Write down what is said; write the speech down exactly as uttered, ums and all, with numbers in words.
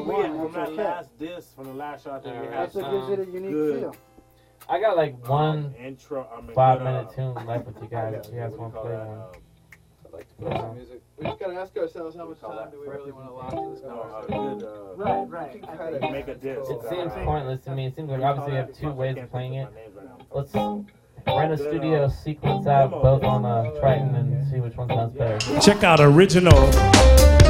one. from that That's last disc, from the last shot that we had. That's what gives it a unique good. feel. I got like one intro, I mean, five good, minute uh, tune left with you guys. If you guys what want do to you play call one. that, um, I'd like to play some music. We just gotta ask ourselves how much time do we really want to lock in this uh, conversation. good, uh, Right, right. You can I cut think- it. Make a disc. It seems uh, pointless to me. It seems like obviously we have two ways of playing it. Names right now. Let's rent a studio, sequence out both on uh, Triton, and see which one sounds better. Check out original